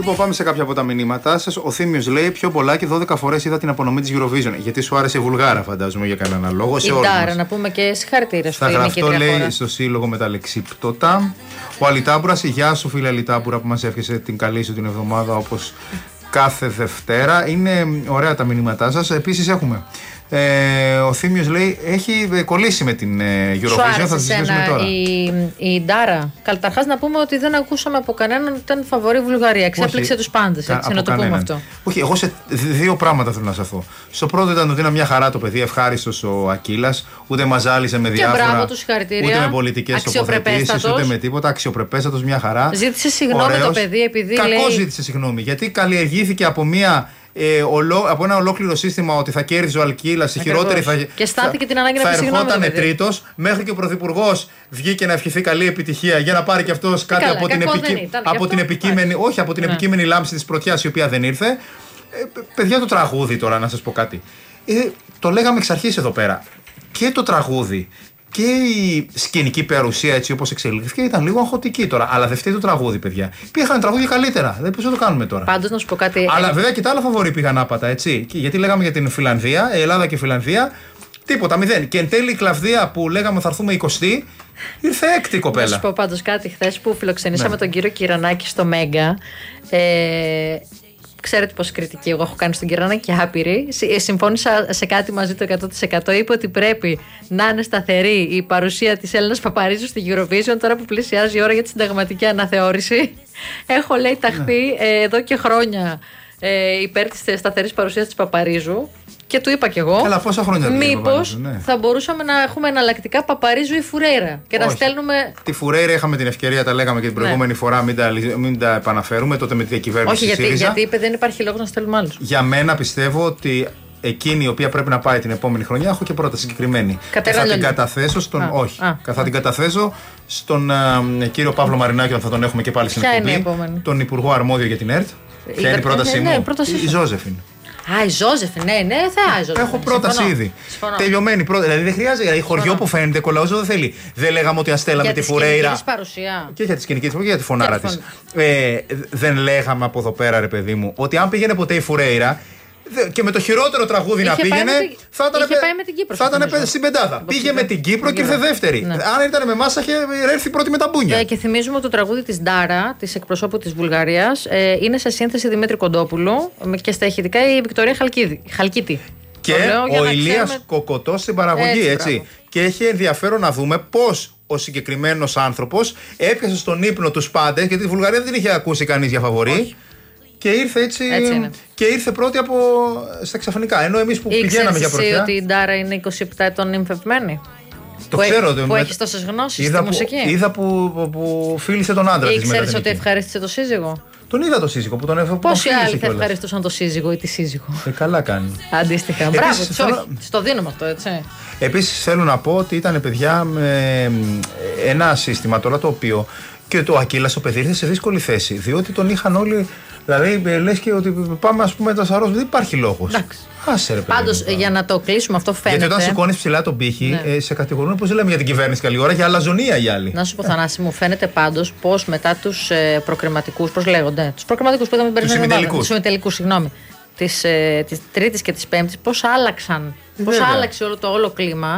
Λοιπόν, πάμε σε κάποια από τα μηνύματά σας. Ο Θήμιος λέει: πιο πολλάκι 12 φορές είδα την απονομή της Eurovision. Γιατί σου άρεσε η Βουλγάρα, φαντάζομαι, για κανένα λόγο. Η Ντάρα, να πούμε και συγχαρητήρια στο θα γραφτώ, λέει, στο σύλλογο με τα λεξίπτωτα. Ο Αλιτάμπουρας, γεια σου, φίλε Αλιτάμπουρα, που μας εύχεσαι την καλή σου την εβδομάδα όπως κάθε Δευτέρα. Είναι ωραία τα μηνύματά σας. Επίσης έχουμε. Ο Θήμιος λέει: έχει κολλήσει με την Eurovision. Θα συζητήσουμε τώρα. Η Ντάρα. Καταρχάς να πούμε ότι δεν ακούσαμε από κανέναν ότι ήταν φαβορή Βουλγαρία. Εξέπληξε τους πάντες. Έτσι, να το πούμε αυτό. Όχι, εγώ σε δύο πράγματα θέλω να σταθώ. Στο πρώτο ήταν ότι είναι μια χαρά το παιδί, ευχάριστος ο Ακύλας. Ούτε μας ζάλιζε με διάφορα. Ούτε με πολιτικές τοποθετήσεις, ούτε με τίποτα. Αξιοπρεπέστατος, μια χαρά. Ζήτησε συγγνώμη το παιδί επειδή. Κακώς ζήτησε συγγνώμη. Γιατί καλλιεργήθηκε από ένα ολόκληρο σύστημα ότι θα κέρδιζε ο Αλκύλας, η χειρότερη και αισθάνθηκε την ανάγκη να πει συγγνώμη. Θα ερχόταν τρίτος, μέχρι και ο Πρωθυπουργός βγήκε να ευχηθεί καλή επιτυχία για να πάρει και αυτός κάτι από την επικείμενη λάμψη της πρωτιάς, η οποία δεν ήρθε. Παιδιά, το τραγούδι τώρα, να σας πω κάτι. Το λέγαμε εξ αρχής εδώ πέρα. Και το τραγούδι και η σκηνική παρουσία, έτσι όπως εξελίχθηκε, ήταν λίγο αγχωτική τώρα. Αλλά δεν φταίει το τραγούδι, παιδιά. Πήγαν τραγούδια καλύτερα. Δεν πώς θα το κάνουμε τώρα. Πάντως να σου πω κάτι. Αλλά βέβαια και τα άλλα φαβορί πήγαν άπατα, έτσι. Γιατί λέγαμε για την Φιλανδία, Ελλάδα και Φιλανδία. Τίποτα, 0. Και εν τέλει η Κλαβδία που λέγαμε θα έρθουμε 20η, ήρθε έκτη κοπέλα. Να σου πω πάντως κάτι. Χθες που φιλοξενήσαμε τον κύριο Κυρανάκη στο Μέγκα. Ξέρετε πόση κριτική εγώ έχω κάνει στον Κυρανάκη, άπειρη. Συμφώνησα σε κάτι μαζί του 100%. Είπε ότι πρέπει να είναι σταθερή η παρουσία της Έλληνας Παπαρίζου στη Eurovision τώρα που πλησιάζει η ώρα για τη συνταγματική αναθεώρηση. Έχω, λέει, ταχθεί εδώ και χρόνια υπέρ της σταθερής παρουσίας της Παπαρίζου. Και του είπα κι εγώ. Καλά, πόσα χρόνια μήπως θα μπορούσαμε να έχουμε εναλλακτικά Παπαρίζου ή Φουρέιρα και να στέλνουμε. Τη Φουρέιρα είχαμε την ευκαιρία, τα λέγαμε και την προηγούμενη φορά, μην τα επαναφέρουμε. Τότε με τη διακυβέρνηση. Όχι, γιατί είπε δεν υπάρχει λόγος να στέλνουμε άλλους. Για μένα πιστεύω ότι εκείνη η οποία πρέπει να πάει την επόμενη χρονιά, έχω και πρόταση συγκεκριμένη. Θα την καταθέσω στον. Θα την καταθέσω στον κύριο Παύλο Μαρινάκη, όταν θα τον έχουμε και πάλι στην εκπομπή. Τον Υπουργό Αρμόδιο για την ΕΡΤ. Ποια είναι η πρότασή μου? Η Ζώζεφιν. Η Ζώζεφιν, ναι, θα η Ζώζεφιν. Έχω πρόταση ήδη. Τελειωμένη πρόταση. Δηλαδή δεν χρειάζεται. Δηλαδή χωριό που φαίνεται, κολαούζο δεν θέλει. Δεν λέγαμε ότι αστέλαμε τη Φουρέιρα. Και για τη σκηνική της, και για τη φωνάρα της. Δεν λέγαμε από εδώ πέρα, ρε παιδί μου, ότι αν πήγαινε ποτέ η Φουρέιρα. Και με το χειρότερο τραγούδι να πήγαινε, θα ήταν στην πεντάδα. Πήγε με την Κύπρο και ήρθε δεύτερη. Αν ήταν με εμάς, θα είχε έρθει πρώτη με τα μπούνια. Και θυμίζουμε ότι το τραγούδι της Ντάρα, της εκπροσώπου της Βουλγαρίας, είναι σε σύνθεση Δημήτρη Κοντόπουλου και στα ηχητικά η Βικτωρία Χαλκίτη. Και ο Ηλίας Κοκοτός στην παραγωγή, έτσι. Και έχει ενδιαφέρον να δούμε πώς ο συγκεκριμένος άνθρωπος έπιασε στον ύπνο τους πάντες, γιατί τη Βουλγαρία δεν την είχε ακούσει κανείς για φαβορί. Και ήρθε έτσι και ήρθε πρώτη στα ξαφνικά. Ενώ εμείς που πηγαίναμε για πρωτιά. Ήξερες ότι η Ντάρα είναι 27 ετών νυμφευμένη? Το ξέρω. Που έχει τόσες γνώσεις στη μουσική. Είδα που φίλησε τον άντρα της. Ήξερες ότι ευχαρίστησε το σύζυγο? Τον είδα το σύζυγο που τον έφερε. Πόσοι άλλοι θα ευχαριστούσαν το σύζυγο ή τη σύζυγο? Καλά κάνει. Αντίστοιχα. Μπράβο, το δίνουμε αυτό, έτσι. Επίσης θέλω να πω ότι ήταν παιδιά με ένα σύστημα τώρα το οποίο και το Ακύλας ο παιδί ήρθε σε δύσκολη θέση. Διότι τον είχαν όλοι. Δηλαδή λες και ότι πάμε, ας πούμε, τα σαρός, δεν υπάρχει λόγος. Πάντως για να το κλείσουμε αυτό φαίνεται. Γιατί όταν σηκώνεις ψηλά τον πύχη, σε κατηγορούν, πώς λέμε για την κυβέρνηση καλή ώρα, για αλαζονία οι άλλοι. Να σου πω, Θανάση, μου φαίνεται πάντως πως μετά τους προκριματικούς, πώς λέγονται, τους προκριματικούς που είδαμε την περσμένη εβδομάδα. Τους ημιτελικούς, συγγνώμη. Της Τρίτης και της Πέμπτης, πώς άλλαξαν. Πώς άλλαξε όλο το όλο κλίμα.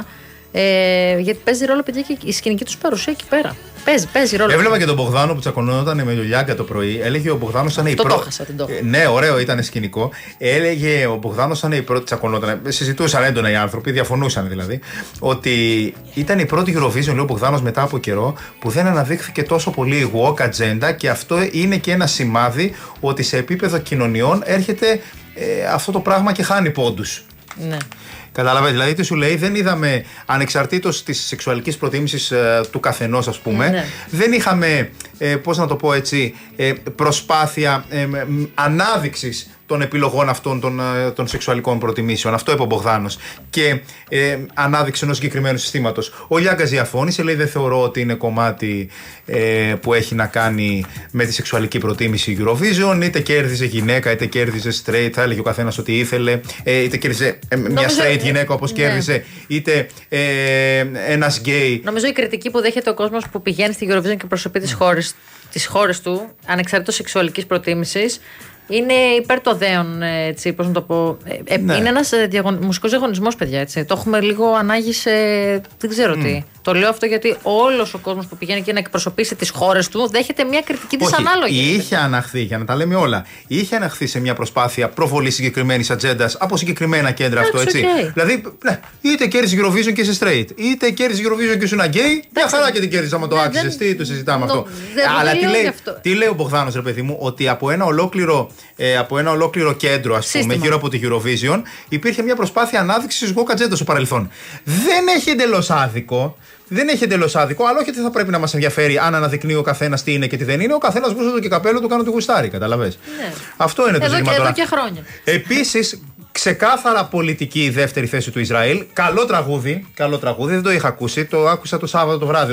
Γιατί παίζει ρόλο, παιδιά, και η σκηνική τους παρουσία εκεί πέρα. Παίζει ρόλο. Έβλεπα και τον Μπογδάνο που τσακωνόταν με Λιολιάγκα το πρωί. Έλεγε ο Μπογδάνος ήταν η πρώτη. Ναι, ωραίο ήταν σκηνικό. Έλεγε ο Μπογδάνος ήταν η πρώτη. Τσακωνόταν. Συζητούσαν έντονα οι άνθρωποι, διαφωνούσαν δηλαδή. Ότι ήταν η πρώτη Eurovision, λέει ο Μπογδάνος, μετά από καιρό που δεν αναδείχθηκε τόσο πολύ η woke agenda, και αυτό είναι και ένα σημάδι ότι σε επίπεδο κοινωνιών έρχεται αυτό το πράγμα και χάνει πόντους. Ναι. Καταλαβαίνετε, δηλαδή τι σου λέει, δεν είδαμε ανεξαρτήτως της σεξουαλικής προτίμησης του καθενός, ας πούμε, δεν είχαμε, πώς να το πω έτσι, προσπάθεια ανάδειξης των επιλογών αυτών των σεξουαλικών προτιμήσεων. Αυτό είπε ο Μπογδάνος. Και ανάδειξη ενός συγκεκριμένου συστήματος. Ο Λιάγκας διαφώνησε, λέει δεν θεωρώ ότι είναι κομμάτι που έχει να κάνει με τη σεξουαλική προτίμηση Eurovision. Είτε κέρδιζε γυναίκα, είτε κέρδιζε straight, θα έλεγε ο καθένας ότι ήθελε. Είτε κέρδιζε μια straight γυναίκα όπως κέρδιζε, είτε ένας gay. Νομίζω η κριτική που δέχεται ο κόσμος που πηγαίνει στη Eurovision και προσωπεί τις χώρες τις χώρες του, ανεξαρτήτως σεξουαλικής προτίμησης, είναι υπέρ το δέον, έτσι, πώς να το πω. Ναι. Είναι ένας μουσικός διαγωνισμός, παιδιά, έτσι. Το έχουμε λίγο ανάγκη σε. Δεν ξέρω τι. Το λέω αυτό γιατί όλος ο κόσμος που πηγαίνει και να εκπροσωπήσει τις χώρες του δέχεται μια κριτική δυσανάλογη. Είχε αναχθεί, για να τα λέμε όλα, είχε αναχθεί σε μια προσπάθεια προβολής συγκεκριμένης ατζέντας από συγκεκριμένα κέντρα αυτό, έτσι. Okay. Δηλαδή, είτε κέρδισε Eurovision και είσαι straight, είτε κέρδισε Eurovision και είσαι ένα gay, μια χαρά και την κέρδισε άμα το άξιζες. Τι το συζητάμε αυτό. Αλλά τι λέει ο Μπογδάνος, ρε παιδί μου, ότι από ένα ολόκληρο κέντρο, ας πούμε, γύρω από τη Eurovision, υπήρχε μια προσπάθεια ανάδειξης γόκα ατζέντα στο παρελθόν. Δεν έχει εντελώς άδικο. Δεν έχει εντελώς άδικο, αλλά όχι ότι θα πρέπει να μας ενδιαφέρει αν αναδεικνύει ο καθένας τι είναι και τι δεν είναι. Ο καθένας βούζω του και καπέλο του κάνει το γουστάρι, καταλαβες. Ναι. Αυτό είναι το ζήτημα τώρα. Εδώ και χρόνια. Επίσης, ξεκάθαρα πολιτική η δεύτερη θέση του Ισραήλ. Καλό τραγούδι, δεν το είχα ακούσει. Το άκουσα το Σάββατο το βράδυ.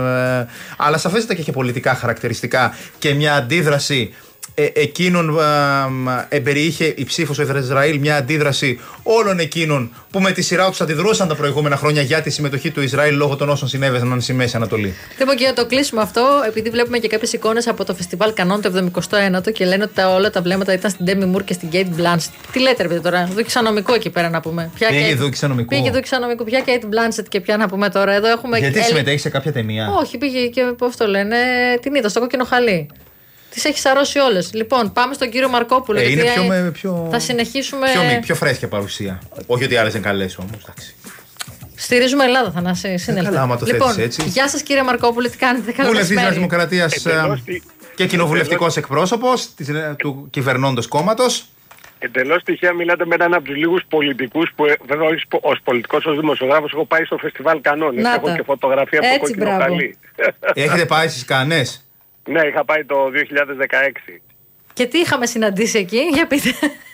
Αλλά σαφέστατα και είχε πολιτικά χαρακτηριστικά και μια αντίδραση. Εκείνον περιείχε η ψήφος του Ισραήλ μια αντίδραση όλων εκείνων που με τη σειρά τους αντιδρούσαν τα προηγούμενα χρόνια για τη συμμετοχή του Ισραήλ λόγω των όσων συνέβαιναν στη Μέση Ανατολή. Λοιπόν, και για το κλείσιμο αυτό, επειδή βλέπουμε και κάποιες εικόνες από το φεστιβάλ Κανών το 79ο και λένε ότι όλα τα βλέμματα ήταν στην Ντέμι Μουρ και στην Κέιτ Μπλάνσετ. Τι λέτε, ρε παιδί, τώρα, δούκισα νομικό εκεί πέρα να πούμε. Πήγε δούκισα νομικό. Πια Κέιτ Μπλάνσετ και πια να πούμε τώρα. Εδώ έχουμε. Γιατί συμμετέχει σε κάποια ταινία? Όχι, πήγε και πώς το λένε, την είδα στο Κόκκινο Χαλί. Τις έχει σαρώσει όλες. Λοιπόν, πάμε στον κύριο Μαρκόπουλο. Είναι πιο. Θα συνεχίσουμε. Πιο φρέσκια παρουσία. Όχι ότι άλλες δεν καλές όμως. Στηρίζουμε Ελλάδα, Θανάση. Συνέλθετε. Λοιπόν, γεια σας κύριε Μαρκόπουλο, τι κάνετε? Βουλευτής της Δημοκρατίας και κοινοβουλευτικός εκπρόσωπος του κυβερνώντος κόμματος. Εντελώς τυχαία μιλάτε με έναν από τους λίγους πολιτικούς που, βέβαια, όχι ως πολιτικός, ως δημοσιογράφος, έχω πάει στο φεστιβάλ Κανών. Έχω και φωτογραφία από το Κόκκινο Χαλί. Έχετε πάει στις Κανές? Ναι, είχα πάει το 2016. Και τι είχαμε συναντήσει εκεί, για πείτε.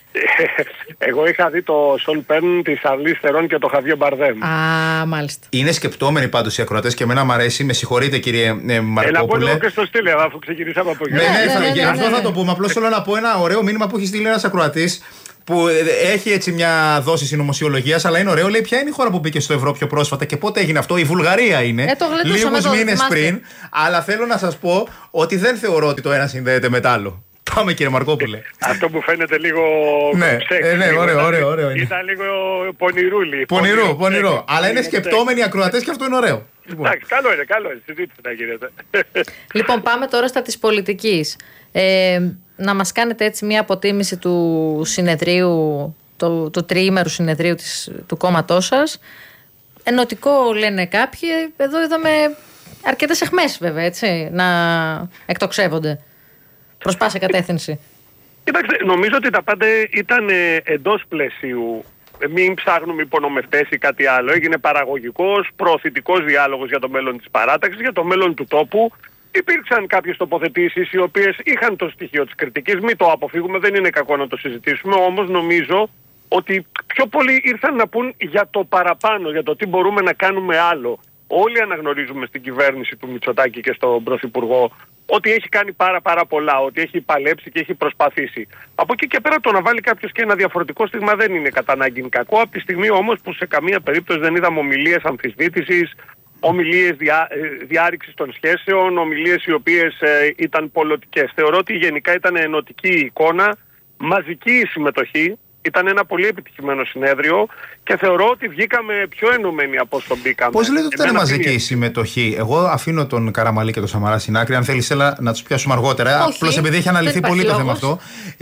Εγώ είχα δει το Σον Πέρν, τη Σαρλί Θερόν και το Χαβιέ Μπαρδέμ. Α, μάλιστα. Είναι σκεπτόμενοι πάντως οι ακροατές και εμένα μου αρέσει. Με συγχωρείτε κύριε Μαρκόπουλε. Έλα, πω λίγο και στο στήλε, αφού ξεκινήσαμε από εκεί. Ναι, αυτό θα το πούμε. Απλώς θέλω να πω ένα ωραίο μήνυμα που έχει στείλει ένας ακροατής. Που έχει έτσι μια δόση συνωμοσιολογίας, αλλά είναι ωραίο. Λέει ποια είναι η χώρα που μπήκε στο ευρώ πιο πρόσφατα και πότε έγινε αυτό? Η Βουλγαρία είναι. Λίγους μήνες πριν. Αλλά θέλω να σας πω ότι δεν θεωρώ ότι το ένα συνδέεται με το άλλο. Πάμε κύριε Μαρκόπουλε. Αυτό που φαίνεται λίγο. Ναι, ωραίο. Ήταν λίγο πονηρούλι. Πονηρό. Αλλά είναι σκεπτόμενοι ακροατές και αυτό είναι ωραίο. Εντάξει, καλό είναι. Συζήτηση να γίνεται. Λοιπόν, πάμε τώρα στα της πολιτικής. Να μας κάνετε έτσι μια αποτίμηση του συνεδρίου, του τριήμερου συνεδρίου του κόμματός σας. Ενωτικό λένε κάποιοι, εδώ είδαμε αρκετές αιχμές βέβαια, έτσι, να εκτοξεύονται προς πάσα κατεύθυνση. Κοιτάξτε, νομίζω ότι τα πάντα ήταν εντός πλαισίου. Μην ψάχνουμε υπονομευτές ή κάτι άλλο. Έγινε παραγωγικός, προωθητικός διάλογος για το μέλλον της παράταξης, για το μέλλον του τόπου. Υπήρξαν κάποιες τοποθετήσεις οι οποίες είχαν το στοιχείο της κριτικής. Μην το αποφύγουμε, δεν είναι κακό να το συζητήσουμε. Όμως νομίζω ότι πιο πολλοί ήρθαν να πούν για το παραπάνω, για το τι μπορούμε να κάνουμε άλλο. Όλοι αναγνωρίζουμε στην κυβέρνηση του Μητσοτάκη και στον Πρωθυπουργό ότι έχει κάνει πάρα πολλά, ότι έχει παλέψει και έχει προσπαθήσει. Από εκεί και πέρα το να βάλει κάποιος και ένα διαφορετικό στίγμα δεν είναι κατά ανάγκη κακό. Από τη στιγμή όμως που σε καμία περίπτωση δεν είδαμε ομιλίες αμφισβήτησης, ομιλίες διάρρηξης των σχέσεων, ομιλίες οι οποίες ήταν πολιτικές. Θεωρώ ότι γενικά ήταν ενωτική η εικόνα, μαζική η συμμετοχή. Ήταν ένα πολύ επιτυχημένο συνέδριο και θεωρώ ότι βγήκαμε πιο ενωμένοι από όσο μπήκαμε. Πώς λέτε ότι ήταν μαζική η συμμετοχή? Εγώ αφήνω τον Καραμαλή και τον Σαμαρά στην άκρη. Αν θέλεις, έλα να τους πιάσουμε αργότερα. Απλώς επειδή έχει αναλυθεί πολύ το θέμα αυτό.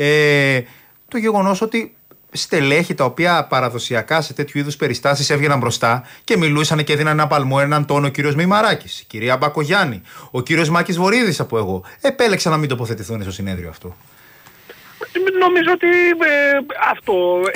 Το γεγονός ότι στελέχη τα οποία παραδοσιακά σε τέτοιου είδους περιστάσεις έβγαιναν μπροστά και μιλούσαν και έδιναν ένα παλμό, έναν τόνο, ο κύριος Μημαράκης, η κυρία Μπακογιάννη, ο κύριος Μάκης Βορίδης από εγώ, επέλεξαν να μην τοποθετηθούν στο συνέδριο αυτό. Νομίζω ότι αυτό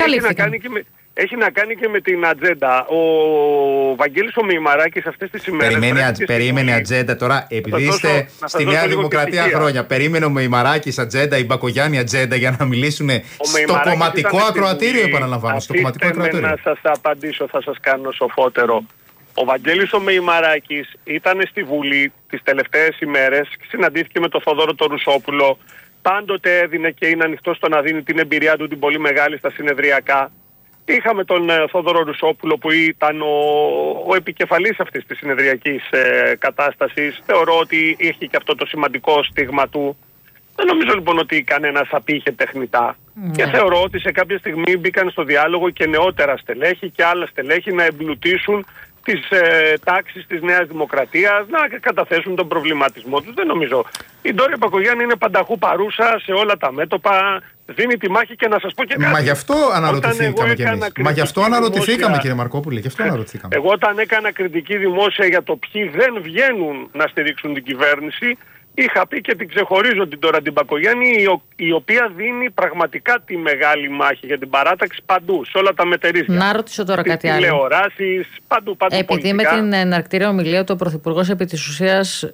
έχει να κάνει και με την ατζέντα. Ο Βαγγέλης ο Μημαράκης αυτές τις ημέρες... Περίμενε ατζέντα τώρα, επειδή είστε στη Νέα Δημοκρατία χρόνια. Περίμενε ο Μημαράκης ατζέντα, η Μπακογιάννη ατζέντα για να μιλήσουν στο κομματικό ακροατήριο, επαναλαμβάνω. Στο κομματικό ακροατήριο. Να σας απαντήσω, θα σας κάνω σοφότερο. Ο Βαγγέλης ο Μημαράκης ήταν στη Βουλή τις τελευταίες ημέρες, συναντήθηκε με τον Θοδόρο τον Ρουσόπουλο. Πάντοτε έδινε και είναι ανοιχτό στο να δίνει την εμπειρία του την πολύ μεγάλη στα συνεδριακά. Είχαμε τον Θόδωρο Ρουσόπουλο που ήταν ο επικεφαλής αυτής της συνεδριακής κατάστασης. Θεωρώ ότι είχε και αυτό το σημαντικό στίγμα του. Δεν νομίζω λοιπόν ότι κανένας απήχε τεχνητά. Και θεωρώ ότι σε κάποια στιγμή μπήκαν στο διάλογο και νεότερα στελέχη και άλλα στελέχη να εμπλουτίσουν τις τάξεις της Νέας Δημοκρατίας, να καταθέσουν τον προβληματισμό τους. Δεν νομίζω. Η Ντόρια Μπακογιάννη είναι πανταχού παρούσα σε όλα τα μέτωπα, δίνει τη μάχη και να σας πω και κάτι. Μα γι' αυτό αναρωτηθήκαμε κι εμείς. Μα γι' αυτό αναρωτηθήκαμε, κύριε Μαρκόπουλε, γι' αυτό αναρωτηθήκαμε. Εγώ όταν έκανα κριτική δημόσια για το ποιοι δεν βγαίνουν να στηρίξουν την κυβέρνηση, είχα πει και την ξεχωρίζω την Ντόρια Μπακογιάννη, η οποία δίνει πραγματικά τη μεγάλη μάχη για την παράταξη παντού, σε όλα τα μετερίσια. Να ρωτήσω τώρα κάτι άλλο. Τηλεοράσεις, παντού. Επειδή πολιτικά. με την εναρκτήρια ομιλία του ο Πρωθυπουργός επί της ουσίας,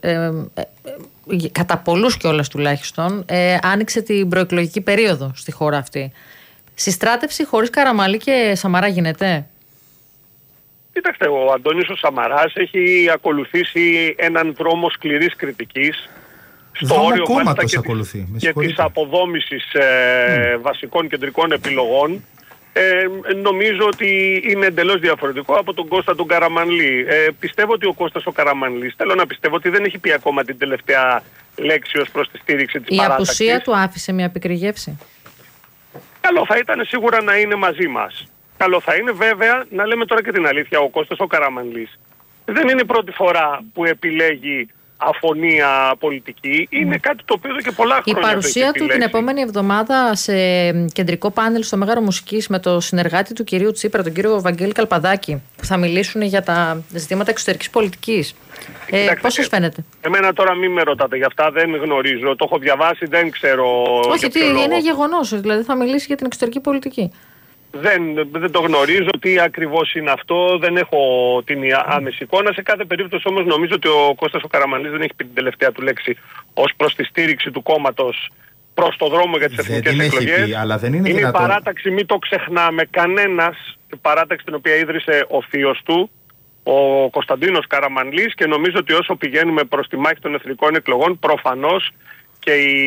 κατά πολλούς κιόλας τουλάχιστον, άνοιξε την προεκλογική περίοδο στη χώρα αυτή. Συστράτευση χωρίς Καραμανλή και Σαμαρά γίνεται? Κοίταξτε, ο Αντώνης ο Σαμαράς έχει ακολουθήσει έναν δρόμο σκληρής κριτικής. Στο όριο κόμματος ακολουθεί. Και της αποδόμησης βασικών κεντρικών επιλογών. Νομίζω ότι είναι εντελώς διαφορετικό από τον Κώστα τον Καραμανλή. Πιστεύω ότι ο Κώστας ο Καραμανλής, θέλω να πιστεύω ότι δεν έχει πει ακόμα την τελευταία λέξη ως προς τη στήριξη της παράταξης. Η απουσία του άφησε μια πικρή γεύση? Καλό θα ήταν σίγουρα να είναι μαζί μας. Καλό θα είναι βέβαια, να λέμε τώρα και την αλήθεια, ο Κώστας ο Καραμανλής δεν είναι η πρώτη φορά που επιλέγει αφωνία πολιτική. Είναι κάτι το οποίο εδώ και πολλά χρόνια. Η παρουσία του την επόμενη εβδομάδα σε κεντρικό πάνελ στο Μέγαρο Μουσικής με το συνεργάτη του κυρίου Τσίπρα, τον κύριο Βαγγέλη Καλπαδάκη, που θα μιλήσουν για τα ζητήματα εξωτερικής πολιτικής. Πώς σας φαίνεται? Εμένα τώρα μην με ρωτάτε γι' αυτά, δεν γνωρίζω. Το έχω διαβάσει, δεν ξέρω. Όχι, είναι γεγονός, δηλαδή θα μιλήσει για την εξωτερική πολιτική. Δεν το γνωρίζω τι ακριβώς είναι αυτό, δεν έχω την άμεση εικόνα. Σε κάθε περίπτωση όμως νομίζω ότι ο Κώστας ο Καραμανλής δεν έχει πει την τελευταία του λέξη ως προς τη στήριξη του κόμματος προς το δρόμο για τις εθνικές εκλογές. Πει, αλλά δεν είναι η παράταξη, μην το ξεχνάμε, κανένας, η παράταξη την οποία ίδρυσε ο θείος του, ο Κωνσταντίνος Καραμανλής, και νομίζω ότι όσο πηγαίνουμε προς τη μάχη των εθνικών εκλογών, προφανώς και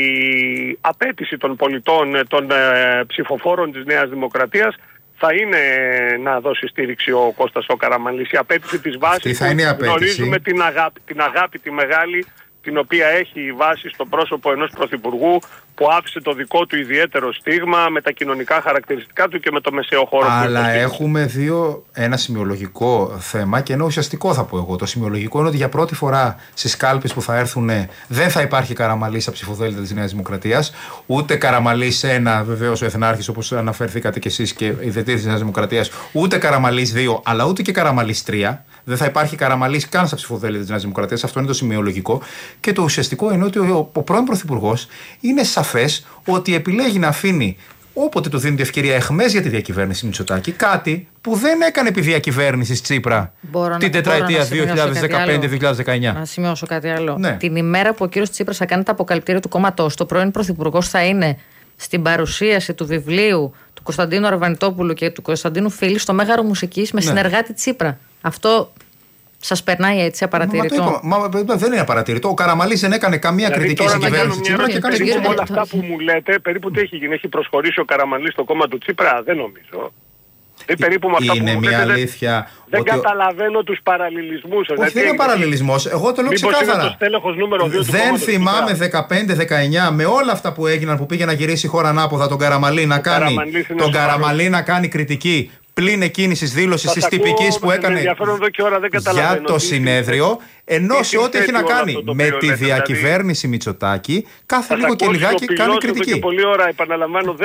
η απέτηση των πολιτών, των ψηφοφόρων της Νέας Δημοκρατίας θα είναι να δώσει στήριξη ο Κώστας ο Καραμανλής. Η απέτηση της βάσης που γνωρίζουμε την αγάπη τη μεγάλη, την οποία έχει η βάση στο πρόσωπο ενός πρωθυπουργού που άφησε το δικό του ιδιαίτερο στίγμα με τα κοινωνικά χαρακτηριστικά του και με το μεσαίο χώρο. Αλλά έχουμε ένα σημειολογικό θέμα και ένα ουσιαστικό, θα πω εγώ. Το σημειολογικό είναι ότι για πρώτη φορά στις κάλπες που θα έρθουν δεν θα υπάρχει Καραμανλής στα ψηφοδέλτια της Νέας Δημοκρατίας, ούτε Καραμανλής 1, βεβαίως ο Εθνάρχης όπως αναφερθήκατε κι εσείς και η ιδρυτής της Νέας Δημοκρατίας, ούτε Καραμανλής 2, αλλά ούτε και Καραμανλής 3. Δεν θα υπάρχει Καραμανλής καν στα ψηφοδέλτια της Νέας Δημοκρατίας. Αυτό είναι το σημειολογικό. Και το ουσιαστικό είναι ότι ο πρώην Πρωθυπουργός είναι σαφές ότι επιλέγει να αφήνει όποτε του δίνει την ευκαιρία εχμές για τη διακυβέρνηση Μητσοτάκη. Κάτι που δεν έκανε επί διακυβέρνησης Τσίπρα την τετραετία 2015-2019. Να σημειώσω κάτι άλλο. Ναι. Την ημέρα που ο κύριος Τσίπρας θα κάνει τα αποκαλυπτήρια του κόμματος, το πρώην Πρωθυπουργός θα είναι στην παρουσίαση του βιβλίου του Κωνσταντίνου Αρβανιτόπουλου και του Κωνσταντίνου Φίλη στο Μέγαρο Μουσικής με συνεργάτη Τσίπρα. Αυτό σας περνάει έτσι απαρατήρητο? Δεν είναι απαρατήρητο. Ο Καραμανλής δεν έκανε καμία κριτική στην κυβέρνηση Τσίπρα και έκανε κριτική. Όλα αυτά που μου λέτε, περίπου τι έχει γίνει? Έχει προσχωρήσει ο Καραμανλής στο κόμμα του Τσίπρα? Δεν νομίζω. Περίπου με αυτά είναι που μια αλήθεια. Δεν καταλαβαίνω τους παραλληλισμούς σας. Όχι, δεν είναι παραλληλισμός. Εγώ το λέω ξεκάθαρα. Δεν θυμάμαι 15-19 με όλα αυτά που έγιναν, που πήγε να γυρίσει η χώρα ανάποδα τον Καραμανλή να κάνει κριτική. Πλην εκείνης της δήλωσης της τυπικής που έκανε για το συνέδριο, ενώ σε ό,τι έχει να κάνει με τη διακυβέρνηση Μητσοτάκη, κάθε λίγο και λιγάκι κάνει κριτική. Και πολλή ώρα επαναλαμβάνω,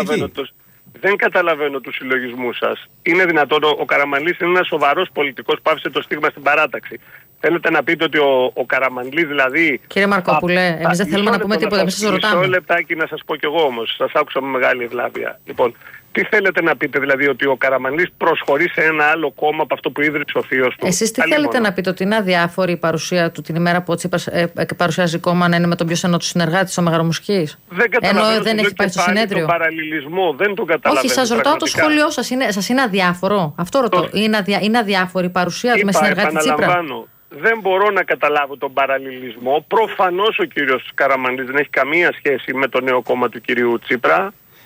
δεν καταλαβαίνω τους συλλογισμούς σας. Είναι δυνατόν? Ο Καραμανλής είναι ένας σοβαρός πολιτικός που άφησε το στίγμα στην παράταξη. Θέλετε να πείτε ότι ο Καραμανλής δηλαδή... Κύριε Μαρκόπουλε, εμείς δεν θέλουμε να πούμε τίποτα, εμείς σας ρωτάμε. Μισό λεπτάκι να σας πω κι εγώ όμως, σας άκουσα με μεγάλη ευλάβεια. Λοιπόν, τι θέλετε να πείτε, δηλαδή ότι ο Καραμανλής προσχωρεί σε ένα άλλο κόμμα από αυτό που ίδρυσε ο θείος του? Εσείς τι θέλετε να πείτε, ότι είναι αδιάφορη η παρουσία του την ημέρα που ο Τσίπρας παρουσιάζει κόμμα να είναι με τον πιο στενό του συνεργάτη στο Μέγαρο Μουσικής? Ενώ δεν έχει πάει στο συνέδριο. Τον παραλληλισμό, δεν τον καταλαβαίνω. Όχι, σας ρωτάω το σχόλιο σας. Σας είναι αδιάφορο? Αυτό ρωτώ. Είναι αδιάφορη η παρουσία του με συνεργάτη Τσίπρα? Δεν μπορώ να καταλάβω τον παραλληλισμό. Προφανώς ο κύριος Καραμανλής δεν έχει καμία σχέση με το νέο κόμμα του κυρίου Τσίπρα.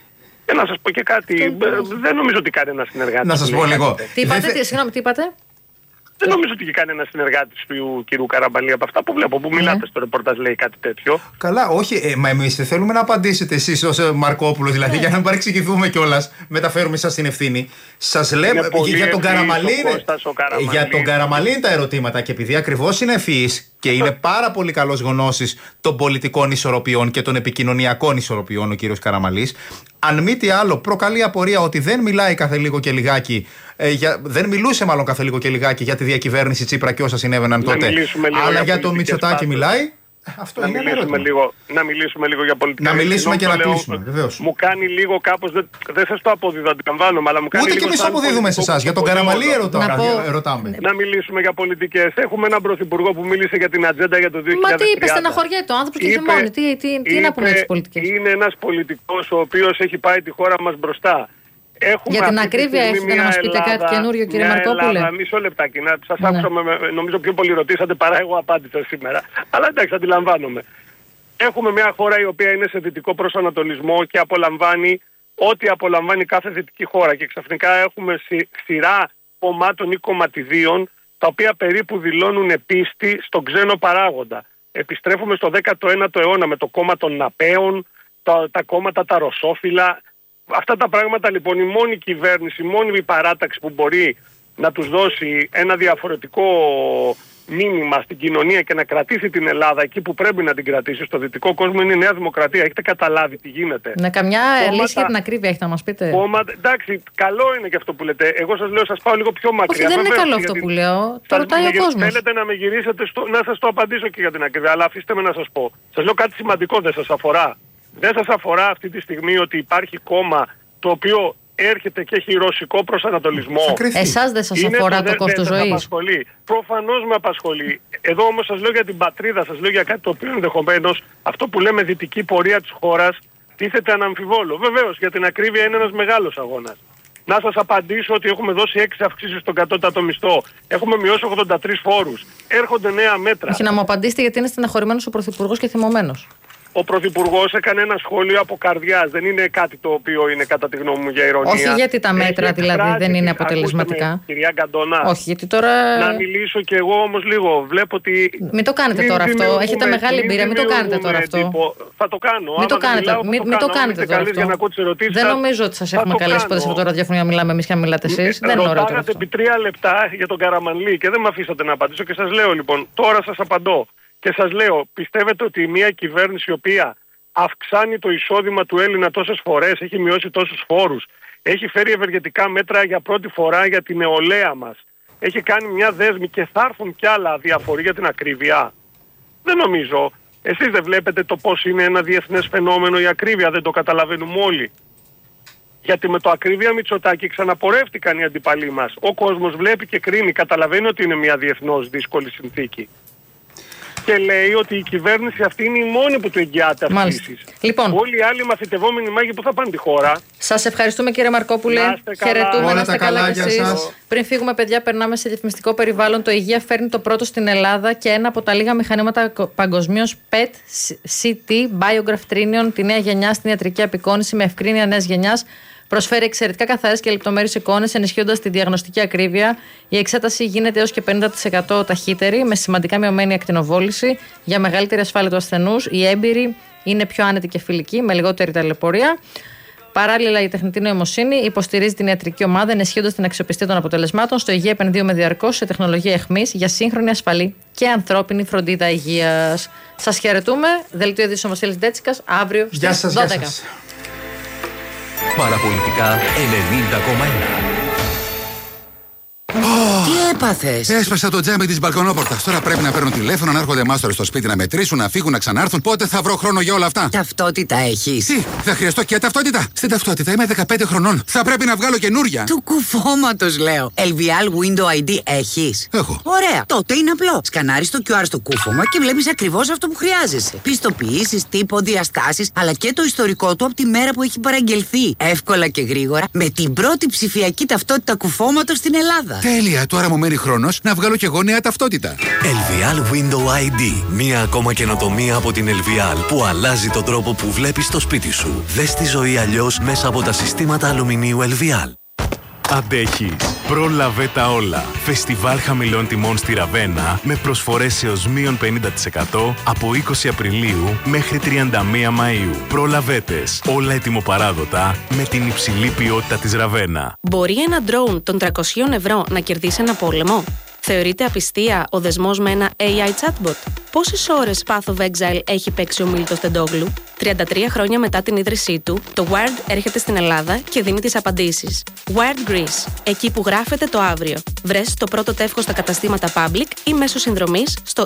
Και να σας πω και κάτι, δεν νομίζω ότι κανένα συνεργάτη. Να σας πω λίγο. Τι είπατε, συγγνώμη, τι είπατε? Δεν νομίζω ότι και κανένα συνεργάτη του κυρίου Καραμαλή από αυτά που βλέπω, που μιλάτε στο ρεπορτάζ, λέει κάτι τέτοιο. Καλά, όχι. Μα εμείς θέλουμε να απαντήσετε εσείς ως Μαρκόπουλος, δηλαδή, για να μην παρεξηγηθούμε κιόλας. Μεταφέρουμε σας την ευθύνη. Σας λέμε για τον Καραμαλή. Για τον Καραμαλή είναι τα ερωτήματα, και επειδή ακριβώς είναι ευφυής και είναι πάρα πολύ καλός γνώσης των πολιτικών ισορροπιών και των επικοινωνιακών ισορροπιών ο κύριος Καραμαλής, αν μη τι άλλο, προκαλεί απορία ότι δεν μιλάει κάθε λίγο και λιγάκι. Δεν μιλούσε μάλλον κάθε λίγο και λιγάκι για τη διακυβέρνηση Τσίπρα και όσα συνέβαιναν τότε. Αλλά για το Μητσοτάκη μιλάει. Αυτό είναι να μιλήσουμε λίγο για πολιτικά. Να μιλήσουμε και να κλείσουμε, βεβαίως. Μου κάνει λίγο κάπως. Δεν σας το αποδίδω, αντιλαμβάνομαι, αλλά μου κάνει. Ούτε και εμείς αποδίδουμε σε εσάς. Για τον Καραμαλή ρωτάμε. Να μιλήσουμε για πολιτικές. Έχουμε έναν πρωθυπουργό που μίλησε για την ατζέντα για το 2030. Μα τι είπε, στεναχωριέται ο άνθρωπος και θυμώνει. Τι να πούμε τις πολιτικές. Είναι ένας πολιτικός ο οποίος έχει πάει τη χώρα μας μπροστά. Για την ακρίβεια έχετε να μας πείτε κάτι καινούριο, κύριε Μαρκόπουλε? Μισό λεπτάκι, σας άκουσα, νομίζω πιο πολύ ρωτήσατε παρά εγώ απάντησα σήμερα. Αλλά εντάξει, αντιλαμβάνομαι. Έχουμε μια χώρα η οποία είναι σε δυτικό προσανατολισμό και απολαμβάνει ό,τι απολαμβάνει κάθε δυτική χώρα. Και ξαφνικά έχουμε σειρά κομμάτων ή κομματιδίων τα οποία περίπου δηλώνουν πίστη στον ξένο παράγοντα. Επιστρέφουμε στο 19ο αιώνα με το κόμμα των Ναπέων, τα κόμματα τα ρωσόφιλα. Αυτά τα πράγματα λοιπόν, η μόνη κυβέρνηση, η μόνη παράταξη που μπορεί να τους δώσει ένα διαφορετικό μήνυμα στην κοινωνία και να κρατήσει την Ελλάδα εκεί που πρέπει να την κρατήσει, στο δυτικό κόσμο, είναι η Νέα Δημοκρατία. Έχετε καταλάβει τι γίνεται? Ναι, καμιά λύση για την ακρίβεια έχετε να μας πείτε? Εντάξει, καλό είναι και αυτό που λέτε. Εγώ σας λέω, σας πάω λίγο πιο μακριά. Όχι, δεν είναι καλό αυτό που λέω. Το ρωτάει ο κόσμος. Θέλετε να με γυρίσετε να σας το απαντήσω και για την ακρίβεια, αλλά αφήστε με να σας πω. Σας λέω κάτι σημαντικό, δεν σας αφορά. Δεν σας αφορά αυτή τη στιγμή ότι υπάρχει κόμμα το οποίο έρχεται και έχει ρωσικό προσανατολισμό? Εσάς δεν σας αφορά το κόστος ζωής? Προφανώς με απασχολεί. Εδώ όμως σας λέω για την πατρίδα, σας λέω για κάτι το οποίο ενδεχομένως αυτό που λέμε δυτική πορεία της χώρας τίθεται αναμφιβόλο. Βεβαίως, για την ακρίβεια είναι ένας μεγάλος αγώνας. Να σας απαντήσω ότι έχουμε δώσει 6 αυξήσεις στον κατώτατο μισθό. Έχουμε μειώσει 83 φόρους. Έρχονται νέα μέτρα. Όχι, να μου απαντήσετε γιατί είναι στεναχωρημένος ο Πρωθυπουργός και θυμωμένος. Ο Πρωθυπουργός έκανε ένα σχόλιο από καρδιάς. Δεν είναι κάτι το οποίο είναι κατά τη γνώμη μου για ηρωνία. Όχι γιατί τα μέτρα δηλαδή δεν είναι αποτελεσματικά. Κυρία Γκαντώνα. Όχι γιατί τώρα. Να μιλήσω κι εγώ όμως λίγο. Βλέπω ότι. Μην το κάνετε τώρα αυτό. Έχετε μεγάλη εμπειρία. Μην το κάνετε τώρα αυτό. Θα το κάνω. Μην το κάνετε τώρα αυτό. Δεν νομίζω ότι σας έχουμε καλέσει ποτέ σε αυτό το ραδιόφωνο για να μιλάμε εμείς και να μιλάτε εσείς. Δεν είναι ωραίο. Ρωτάγατε επί 3 λεπτά για τον Καραμανλή και δεν με αφήσατε να απαντήσω και σας λέω λοιπόν. Τώρα σας απαντώ. Και σας λέω, πιστεύετε ότι μια κυβέρνηση η οποία αυξάνει το εισόδημα του Έλληνα τόσες φορές, έχει μειώσει τόσους φόρους, έχει φέρει ευεργετικά μέτρα για πρώτη φορά για την νεολαία μας, έχει κάνει μια δέσμη και θα έρθουν κι άλλα διαφοροί για την ακρίβεια? Δεν νομίζω. Εσείς δεν βλέπετε το πώς είναι ένα διεθνές φαινόμενο η ακρίβεια? Δεν το καταλαβαίνουμε όλοι? Γιατί με το ακρίβεια Μητσοτάκη ξαναπορεύτηκαν οι αντιπαλοί μας. Ο κόσμος βλέπει και κρίνει, καταλαβαίνει ότι είναι μια διεθνώς δύσκολη συνθήκη. Και λέει ότι η κυβέρνηση αυτή είναι η μόνη που του εγγυάται αυξήσεις. Λοιπόν, όλοι οι άλλοι μαθητευόμενοι μάγοι που θα πάνε τη χώρα. Σας ευχαριστούμε κύριε Μαρκόπουλε. Χαιρετούμε, να είστε καλά κι εσείς. Πριν φύγουμε, παιδιά, περνάμε σε διαφημιστικό περιβάλλον. Το Υγεία φέρνει το πρώτο στην Ελλάδα και ένα από τα λίγα μηχανήματα παγκοσμίως PET-CT Biograph Trinion, τη νέα γενιά στην ιατρική απεικόνηση με ευκρίνεια νέας γενιάς. Προσφέρει εξαιρετικά καθαρές και λεπτομέρειες εικόνες, ενισχύοντας τη διαγνωστική ακρίβεια. Η εξέταση γίνεται έως και 50% ταχύτερη, με σημαντικά μειωμένη ακτινοβόληση για μεγαλύτερη ασφάλεια του ασθενούς. Οι έμπειροι είναι πιο άνετοι και φιλικοί, με λιγότερη ταλαιπωρία. Παράλληλα, η τεχνητή νοημοσύνη υποστηρίζει την ιατρική ομάδα, ενισχύοντας την αξιοπιστία των αποτελεσμάτων. Στο Υγεία επενδύουμε διαρκώς σε τεχνολογία αιχμής για σύγχρονη, ασφαλή και ανθρώπινη φροντίδα υγείας. Σας χαιρετούμε. Δελτίο ειδήσεων Βασίλης Ντέτσικας, αύριο στις 12. Παραπολιτικά 90,1. Τι έπαθες? Έσπασα το τζάμι της μπαλκονόπορτας. Τώρα πρέπει να παίρνω τηλέφωνο, να έρχονται μάστορες στο σπίτι να μετρήσουν, να φύγουν, να ξανάρθουν. Πότε θα βρω χρόνο για όλα αυτά? Ταυτότητα έχεις? Τι, θα χρειαστώ και ταυτότητα? Στην ταυτότητα είμαι 15 χρονών. Θα πρέπει να βγάλω καινούρια. Του κουφώματος λέω. LVL Window ID έχεις? Έχω. Ωραία. Τότε είναι απλό. Σκανάρεις το QR στο κούφωμα και βλέπεις ακριβώς αυτό που χρειάζεσαι. Πιστοποιήσεις, τύπο, διαστάσεις, αλλά και το ιστορικό του από τη μέρα που έχει παραγγελθεί. Εύκολα και γρήγορα με την πρώτη ψηφιακή ταυτότητα κουφώματος στην Ελλάδα. Τέλεια, τώρα μου μένει χρόνος να βγάλω κι εγώ νέα ταυτότητα. LVL Window ID. Μία ακόμα καινοτομία από την LVL που αλλάζει τον τρόπο που βλέπεις το σπίτι σου. Δες τη ζωή αλλιώς μέσα από τα συστήματα αλουμινίου LVL. Αντέχεις. Πρόλαβε τα όλα. Φεστιβάλ χαμηλών τιμών στη Ραβένα με προσφορές έως μείον 50% από 20 Απριλίου μέχρι 31 Μαΐου. Προλαβέτες. Όλα ετοιμοπαράδοτα με την υψηλή ποιότητα της Ραβένα. Μπορεί ένα ντρόουν των 300 ευρώ να κερδίσει ένα πόλεμο? Θεωρείται απιστία ο δεσμός με ένα AI chatbot? Πόσες ώρες Path of Exile έχει παίξει ο Μίλτος Τεντόγλου? 33 χρόνια μετά την ίδρυσή του, το Wired έρχεται στην Ελλάδα και δίνει τις απαντήσεις. Wired Greece, εκεί που γράφεται το αύριο. Βρες το πρώτο τεύχος στα καταστήματα Public ή μέσω συνδρομής στο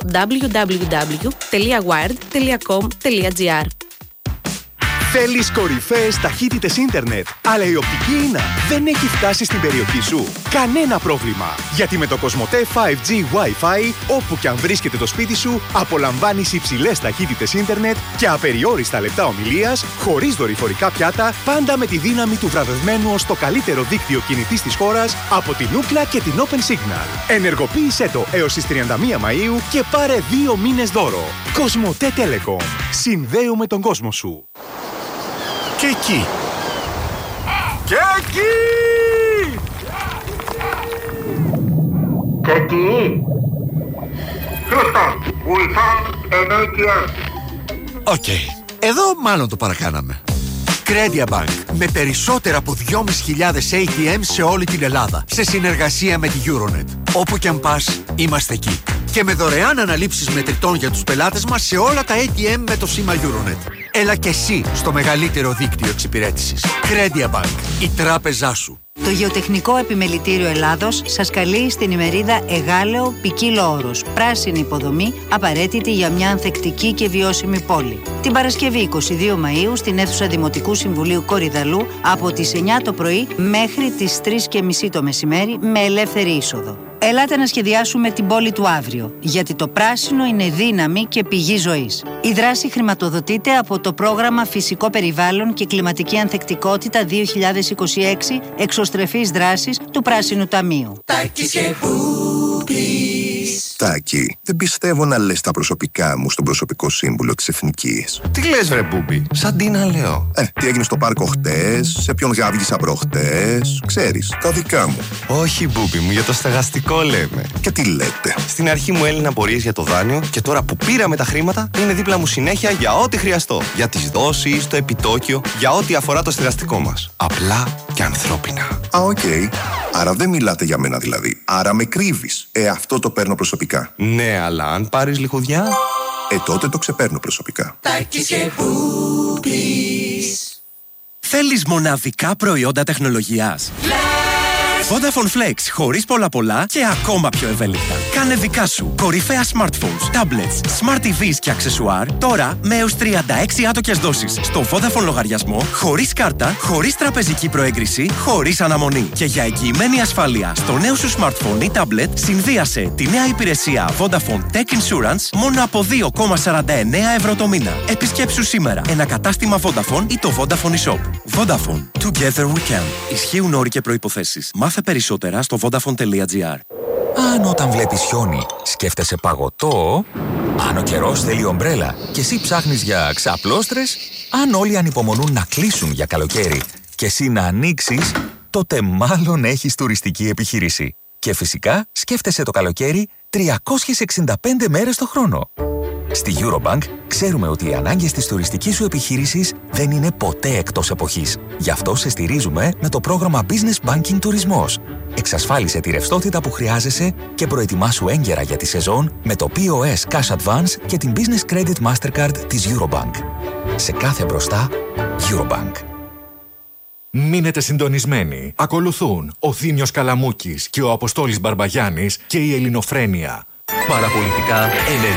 www.wired.com.gr. Θέλεις κορυφαίες ταχύτητες ίντερνετ, αλλά η οπτική ίνα δεν έχει φτάσει στην περιοχή σου? Κανένα πρόβλημα, γιατί με το Cosmote 5G Wi-Fi, όπου και αν βρίσκεται το σπίτι σου, απολαμβάνεις υψηλές ταχύτητες ίντερνετ και απεριόριστα λεπτά ομιλίας, χωρίς δορυφορικά πιάτα, πάντα με τη δύναμη του βραβευμένου ως το καλύτερο δίκτυο κινητής της χώρας από την Ookla και την Open Signal. Ενεργοποίησέ το έως τις 31 Μαΐου και πάρε 2 μήνες δώρο. Cosmote Telecom. Συνδέουμε τον κόσμο σου. Και εκεί. Και εκεί! Και εκεί! Houston, we found an ATM. Οκ. Εδώ μάλλον το παρακάναμε. Credia Bank. Με περισσότερα από 2.500 ATM σε όλη την Ελλάδα. Σε συνεργασία με τη Euronet. Όπου και αν πας, είμαστε εκεί. Και με δωρεάν αναλήψεις μετρητών για τους πελάτες μας σε όλα τα ATM με το σήμα Euronet. Έλα και εσύ στο μεγαλύτερο δίκτυο εξυπηρέτησης. Credia Bank. Η τράπεζά σου. Το Γεωτεχνικό Επιμελητήριο Ελλάδος σας καλεί στην ημερίδα Εγάλεο Ποικίλο Όρος. Πράσινη υποδομή απαραίτητη για μια ανθεκτική και βιώσιμη πόλη. Την Παρασκευή 22 Μαΐου στην αίθουσα Δημοτικού Συμβουλίου Κορυδαλού από τις 9 το πρωί μέχρι τις 3:30 το μεσημέρι με ελεύθερη είσοδο. Ελάτε να σχεδιάσουμε την πόλη του αύριο, γιατί το πράσινο είναι δύναμη και πηγή ζωής. Η δράση χρηματοδοτείται από το πρόγραμμα Φυσικό Περιβάλλον και Κλιματική Ανθεκτικότητα 2026, εξωστρεφής δράσης του Πράσινου Ταμείου. Τάκη, δεν πιστεύω να λες τα προσωπικά μου στον προσωπικό σύμβουλο της Εθνικής. Τι λες βρε Μπούμπι, σαν τι να λέω. Τι έγινε στο πάρκο χτες, σε ποιον γάβγησα προχτές, ξέρεις, τα δικά μου. Όχι Μπούμπι μου, για το στεγαστικό λέμε. Και τι λέτε? Στην αρχή μου έλυναν απορίες για το δάνειο και τώρα που πήραμε τα χρήματα είναι δίπλα μου συνέχεια για ό,τι χρειαστώ. Για τις δόσεις, το επιτόκιο, για ό,τι αφορά το στεγαστικό μας. Απλά και ανθρώπινα. Οκ. Άρα δεν μιλάτε για μένα δηλαδή. Άρα με κρύβεις. Αυτό το παίρνω προσωπικά. Ναι, αλλά αν πάρεις λιχουδιά... τότε το ξεπαίρνω προσωπικά. Θέλεις μοναδικά προϊόντα τεχνολογίας? Vodafone Flex, χωρίς πολλά και ακόμα πιο ευέλικτα. Κάνε δικά σου κορυφαία smartphones, tablets, smart TVs και αξεσουάρ τώρα με έως 36 άτοκες δόσεις στο Vodafone λογαριασμό, χωρίς κάρτα, χωρίς τραπεζική προέγκριση, χωρίς αναμονή. Και για εγγυημένη ασφάλεια στο νέο σου smartphone ή tablet, συνδύασε τη νέα υπηρεσία Vodafone Tech Insurance μόνο από 2,49 ευρώ το μήνα. Επισκέψου σήμερα ένα κατάστημα Vodafone ή το Vodafone eShop. Vodafone. Together we can. Ισχύουν όροι και προϋποθέσεις. Μάθε περισσότερα στο vodafone.gr. Αν όταν βλέπεις χιόνι σκέφτεσαι παγωτό, αν ο καιρός θέλει ομπρέλα και εσύ ψάχνεις για ξαπλώστρες, αν όλοι ανυπομονούν να κλείσουν για καλοκαίρι και εσύ να ανοίξεις, τότε μάλλον έχεις τουριστική επιχείρηση. Και φυσικά σκέφτεσαι το καλοκαίρι 365 μέρες το χρόνο. Στη Eurobank ξέρουμε ότι οι ανάγκες της τουριστικής σου επιχείρησης δεν είναι ποτέ εκτός εποχής. Γι' αυτό σε στηρίζουμε με το πρόγραμμα Business Banking Τουρισμός. Εξασφάλισε τη ρευστότητα που χρειάζεσαι και προετοιμάσου έγκαιρα για τη σεζόν με το POS Cash Advance και την Business Credit Mastercard της Eurobank. Σε κάθε μπροστά, Eurobank. Μείνετε συντονισμένοι. Ακολουθούν ο Θήμιος Καλαμούκης και ο Αποστόλης Μπαρμπαγιάννης και η Ελληνοφρένεια. Παραπολιτικά 90,1.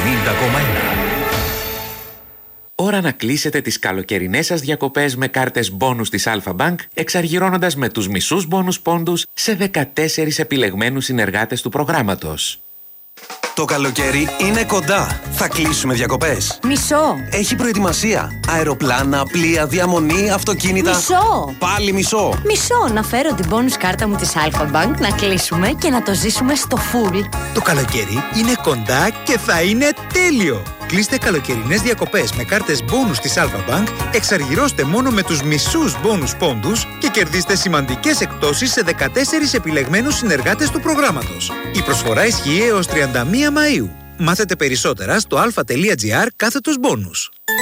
Ώρα να κλείσετε τις καλοκαιρινές σας διακοπές με κάρτες μπόνους της Alpha Bank, εξαργυρώνοντας με τους μισούς μπόνους πόντους σε 14 επιλεγμένους συνεργάτες του προγράμματος. Το καλοκαίρι είναι κοντά. Θα κλείσουμε διακοπές. Μισό. Έχει προετοιμασία. Αεροπλάνα, πλοία, διαμονή, αυτοκίνητα. Μισό. Πάλι μισό. Μισό. Να φέρω την bonus κάρτα μου της Alpha Bank, να κλείσουμε και να το ζήσουμε στο full. Το καλοκαίρι είναι κοντά και θα είναι τέλειο. Κλείστε καλοκαιρινές διακοπές με κάρτες bonus της Alpha Bank, εξαργυρώστε μόνο με τους μισούς bonus πόντους και κερδίστε σημαντικές εκπτώσεις σε 14 επιλεγμένους συνεργάτες του προγράμματος. Η προσφορά ισχύει έως 31 Μαΐου. Μάθετε περισσότερα στο alpha.gr/bonus.